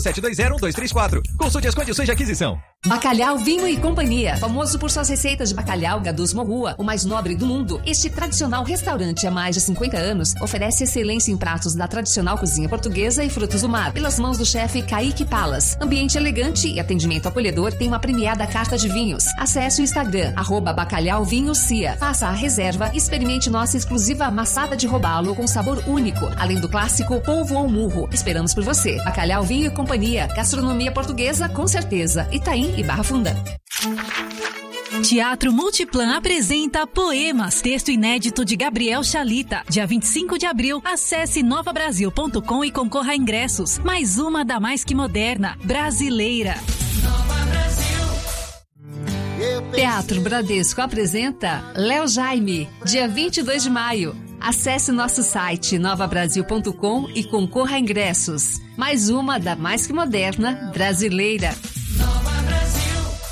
720-1234. Consulte as condições de aquisição. Bacalhau Vinho e Companhia, famoso por suas receitas de bacalhau Gadus Morrua, o mais nobre do mundo. Este tradicional restaurante há mais de 50 anos oferece excelência em pratos da tradicional cozinha portuguesa e frutos do mar, pelas mãos do chefe Kaique Palas. Ambiente elegante e atendimento acolhedor, tem uma premiada carta de vinhos. Acesse o Instagram, @bacalhauvinhocia. Faça a reserva e experimente nossa exclusiva amassada de robalo com sabor único, além do clássico polvo ao murro. Esperamos por você. Bacalhau Vinho e Companhia, gastronomia portuguesa com certeza. Itaim e Barra Funda. Teatro Multiplan apresenta Poemas, texto inédito de Gabriel Chalita. Dia 25 de abril, acesse novabrasil.com e concorra a ingressos. Mais uma da mais que moderna, brasileira. Nova Brasil. Teatro Bradesco apresenta Léo Jaime, dia 22 de maio. Acesse nosso site novabrasil.com e concorra a ingressos. Mais uma da mais que moderna, brasileira. Nova Brasil.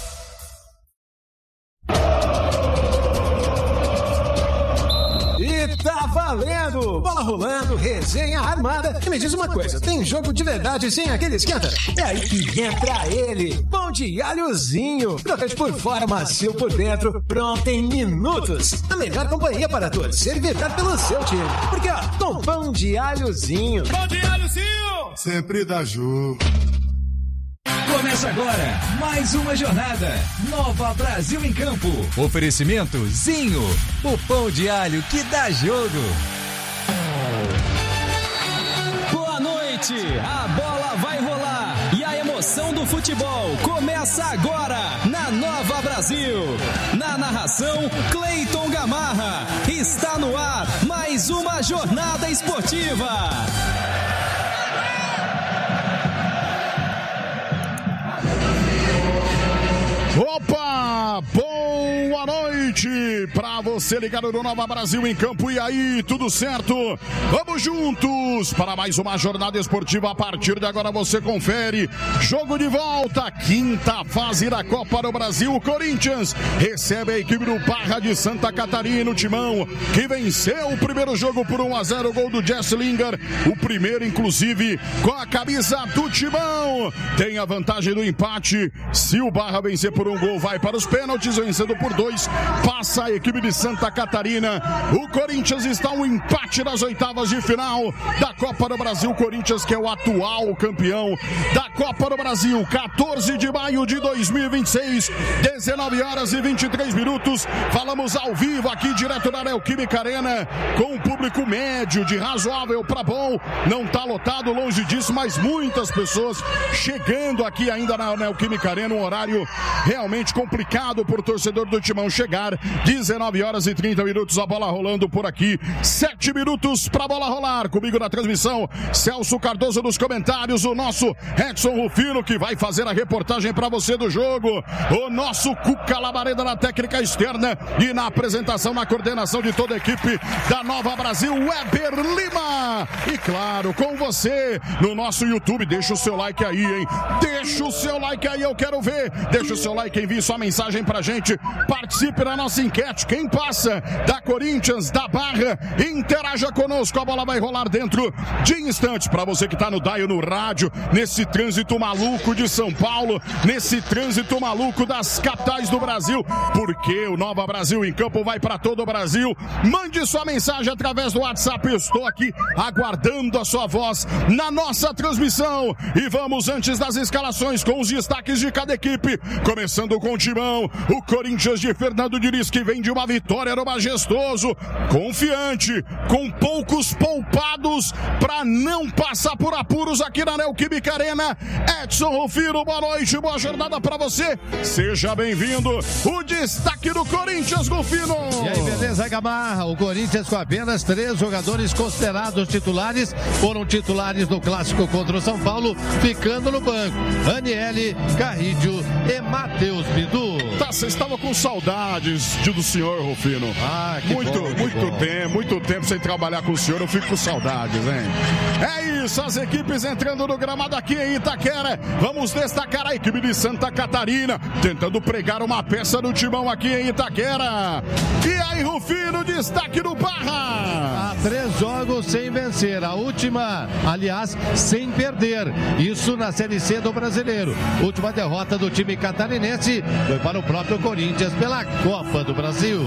E tá valendo! Bola rolando, resenha armada. E me diz uma coisa, tem jogo de verdade sem aquele esquenta? É aí que entra ele, pão de alhozinho. Crocante por fora, macio por dentro, pronto em minutos. A melhor companhia para torcer e vibrar pelo seu time. Porque ó, com pão de alhozinho. Pão de alhozinho! Sempre dá jogo. Começa agora mais uma jornada. Nova Brasil em Campo. Oferecimento Zinho, o pão de alho que dá jogo. Boa noite, a bola vai rolar e a emoção do futebol começa agora na Nova Brasil. Na narração, Cleiton Gamarra. Está no ar mais uma jornada esportiva. Opa! Boa noite pra você ligado no Nova Brasil em Campo. E aí, tudo certo? Vamos juntos para mais uma jornada esportiva. A partir de agora você confere. Jogo de volta, quinta fase da Copa do Brasil. O Corinthians recebe a equipe do Barra de Santa Catarina, o Timão, que venceu o primeiro jogo por 1-0, gol do Jess Linger. O primeiro, inclusive, com a camisa do Timão. Tem a vantagem do empate. Se o Barra vencer por um gol, vai para os pênaltis, vencendo por 2, passa a equipe de Santa Catarina. O Corinthians está um empate nas oitavas de final da Copa do Brasil. Corinthians, que é o atual campeão da Copa do Brasil. 14 de maio de 2026, 19h23. Falamos ao vivo aqui, direto da Neoquímica Arena, com um público médio, de razoável para bom. Não está lotado, longe disso, mas muitas pessoas chegando aqui ainda na Neoquímica Arena, um horário realmente complicado por torcedor do Timão chegar. 19h30, a bola rolando por aqui. 7 minutos pra bola rolar. Comigo na transmissão, Celso Cardoso nos comentários, o nosso Edson Rufino, que vai fazer a reportagem pra você do jogo, o nosso Cuca Labareda na técnica externa e na apresentação, na coordenação de toda a equipe da Nova Brasil, Weber Lima. E claro, com você no nosso YouTube. Deixa o seu like aí, hein? Deixa o seu like aí, eu quero ver. Deixa o seu like, envie sua mensagem pra gente. Participe da nossa enquete. Quem passa da Corinthians, da Barra, interaja conosco. A bola vai rolar dentro de instantes. Pra você que tá no dial, no rádio, nesse trânsito maluco de São Paulo, nesse trânsito maluco das capitais do Brasil, porque o Nova Brasil em Campo vai pra todo o Brasil. Mande sua mensagem através do WhatsApp. Eu estou aqui aguardando a sua voz na nossa transmissão. E vamos, antes das escalações, com os destaques de cada equipe. Começando com o Timão, o Corinthians de Fernando Diniz, que vem de uma vitória no Majestoso, confiante, com poucos poupados para não passar por apuros aqui na Neoquímica Arena. Edson Rufino, boa noite, boa jornada para você. Seja bem-vindo. O destaque do Corinthians, Rufino. E aí, beleza, Gamarra? O Corinthians, com apenas 3 jogadores considerados titulares, foram titulares no clássico contra o São Paulo, ficando no banco. Aniele, Carrídio e Matheus Bidu. Tá, você estava com saudades saudades do senhor, Rufino. Muito tempo sem trabalhar com o senhor, eu fico com saudades, hein? É isso, as equipes entrando no gramado aqui em Itaquera. Vamos destacar a equipe de Santa Catarina, tentando pregar uma peça no timão aqui em Itaquera. E aí, Rufino, destaque do Barra. Há 3 jogos sem vencer, a última, aliás, sem perder. Isso na Série C do Brasileiro. Última derrota do time catarinense foi para o próprio Corinthians pela Copa do Brasil.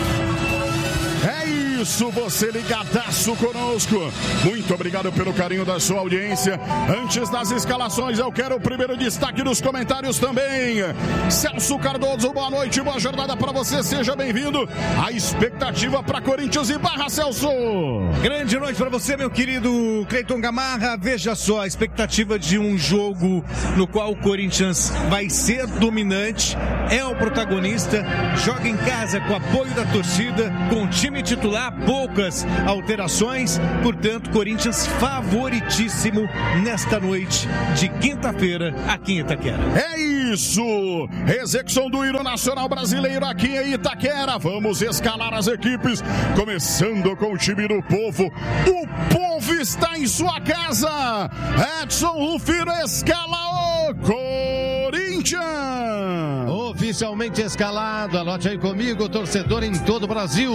É isso, você ligadaço conosco. Muito obrigado pelo carinho da sua audiência. Antes das escalações, eu quero o primeiro destaque dos comentários também. Celso Cardoso, boa noite, boa jornada para você, seja bem-vindo. A expectativa para Corinthians e Barra, Celso. Grande noite para você, meu querido Cleiton Gamarra. Veja só, a expectativa de um jogo no qual o Corinthians vai ser dominante, é o protagonista, joga em casa com apoio da torcida, com o time titular, poucas alterações, portanto, Corinthians favoritíssimo nesta noite de quinta-feira aqui em Itaquera. É isso! Execução do hino nacional brasileiro aqui em Itaquera. Vamos escalar as equipes, começando com o time do povo. O povo está em sua casa. Edson Rufino escala o Corinthians. Oficialmente escalado, anote aí comigo, torcedor em todo o Brasil.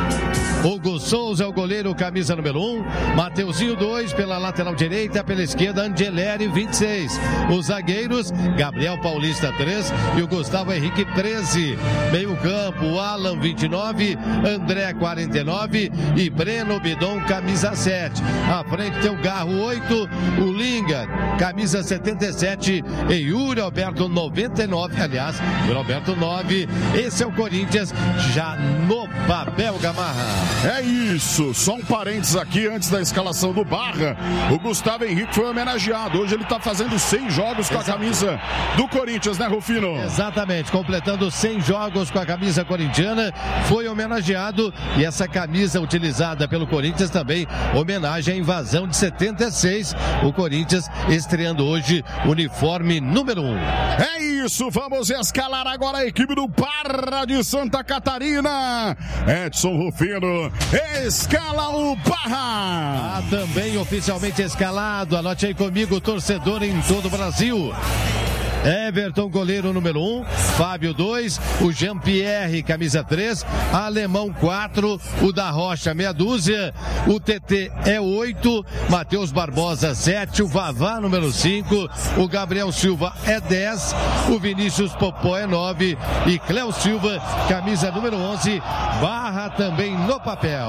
Hugo Souza é o goleiro, camisa número 1. Mateuzinho 2 pela lateral direita, pela esquerda Angeleri 26. Os zagueiros, Gabriel Paulista 3 e o Gustavo Henrique 13. Meio campo, Alan 29, André 49 e Breno Bidon camisa 7. À frente tem o Garro 8, o Linga camisa 77 e Yuri Alberto 99, aliás, Yuri Alberto 9. Esse é o Corinthians já no papel, Gamarra. É isso, só um parênteses aqui antes da escalação do Barra. O Gustavo Henrique foi homenageado. Hoje ele está fazendo 100 jogos com a camisa do Corinthians, né, Rufino? Exatamente, completando 100 jogos com a camisa corintiana, foi homenageado. E essa camisa utilizada pelo Corinthians também, homenagem à invasão de 76. O Corinthians estreando hoje uniforme número 1. É isso, vamos escalar agora a equipe do Barra de Santa Catarina. Edson Rufino escala o Barra. Também oficialmente escalado, anote aí comigo, torcedor em todo o Brasil. Everton, goleiro número 1, Fábio 2, o Jean-Pierre, camisa 3, Alemão 4, o da Rocha meia dúzia, o TT é 8, Matheus Barbosa 7, o Vavá número 5, o Gabriel Silva é 10, o Vinícius Popó é 9 e Cléo Silva, camisa número 11, Barra também no papel.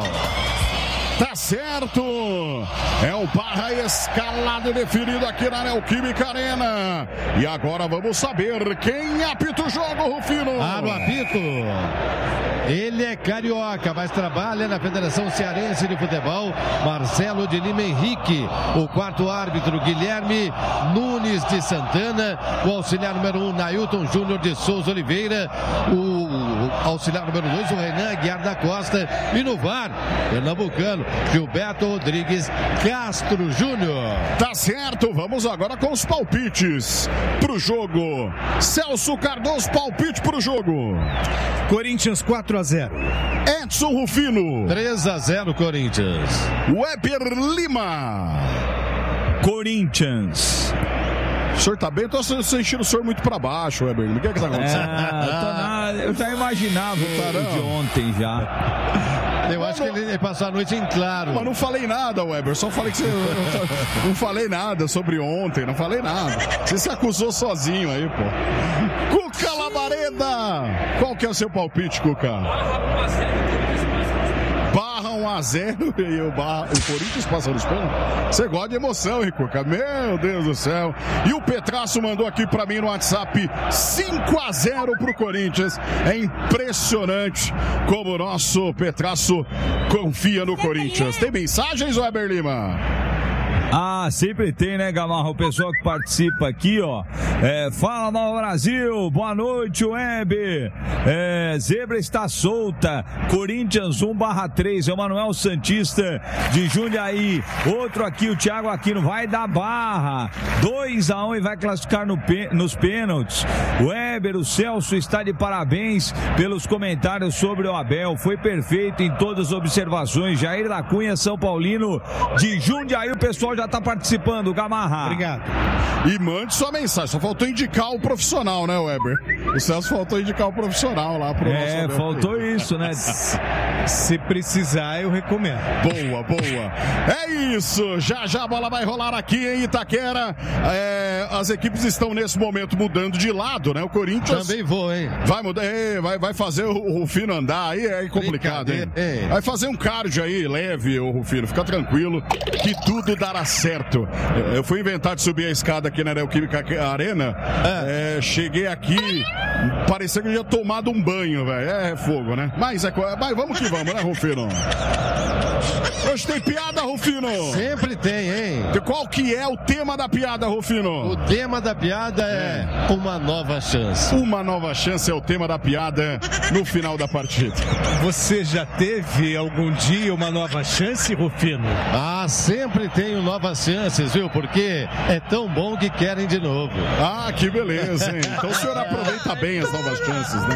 Tá certo! É o Barra escalado e definido aqui na Neoquímica Arena. E agora vamos saber quem apita o jogo, Rufino. No apito. Ele é carioca, mas trabalha na Federação Cearense de Futebol. Marcelo de Lima Henrique. O quarto árbitro, Guilherme Nunes de Santana. O auxiliar número 1, Nailton Júnior de Souza Oliveira. O auxiliar número 2, o Renan Aguiar da Costa. E no VAR, pernambucano, Gilberto Rodrigues Castro Júnior. Tá certo, vamos agora com os palpites pro jogo. Celso Cardoso, palpite pro jogo. Corinthians 4-0. Edson Rufino. 3-0 Corinthians. Weber Lima. Corinthians. O senhor tá bem? Eu tô sentindo o senhor muito pra baixo, Weber. O que é que tá acontecendo? Eu já imaginava o de ontem já. Eu acho que ele passou a noite em claro. Mas não falei nada, Weber. Só falei que você... Não falei nada sobre ontem. Não falei nada. Você se acusou sozinho aí, pô. Cuca Labareda. Qual que é o seu palpite, Cuca? Barra 1-0 e o Corinthians passa nos pênaltis. Você gosta de emoção, hein, Cuca? Meu Deus do céu. E o Petraço mandou aqui pra mim no WhatsApp 5-0 pro Corinthians. É impressionante como o nosso Petraço confia no Corinthians. Tem mensagens, Weber Lima? Ah, sempre tem, né, Gamarra? O pessoal que participa aqui, ó. Fala, Nova Brasil. Boa noite, Web. Zebra está solta. Corinthians 1/3. É o Manuel Santista de Jundiaí. Outro aqui, o Thiago Aquino. Vai dar Barra. 2-1 e vai classificar nos pênaltis. Weber, o Celso está de parabéns pelos comentários sobre o Abel. Foi perfeito em todas as observações. Jair da Cunha, São Paulino de Jundiaí. O pessoal já está participando, Gamarra. Obrigado. E mande sua mensagem. Só faltou indicar o profissional, né, Weber? O Celso faltou indicar o profissional lá pro nosso Abel. Faltou isso, né? Se precisar, eu recomendo. Boa. É isso. Já a bola vai rolar aqui em Itaquera. As equipes estão nesse momento mudando de lado, né? O Corinthians... Também vou, hein? Vai mudar, vai fazer o Rufino andar, aí é complicado, hein? Vai fazer um cardio aí, leve, o Rufino, fica tranquilo, que tudo dará certo. Eu fui inventar de subir a escada aqui na Neoquímica Arena, cheguei aqui, parecia que eu tinha tomado um banho, velho, é fogo, né? Mas vamos que vamos, né, Rufino? Hoje tem piada, Rufino? Sempre tem, hein? Qual que é o tema da piada, Rufino? O tema da piada é uma nova chance. Uma nova chance é o tema da piada no final da partida. Você já teve algum dia uma nova chance, Rufino? Ah, sempre tenho novas chances, viu? Porque é tão bom que querem de novo. Ah, que beleza, hein? Então o senhor aproveita bem as novas chances, né?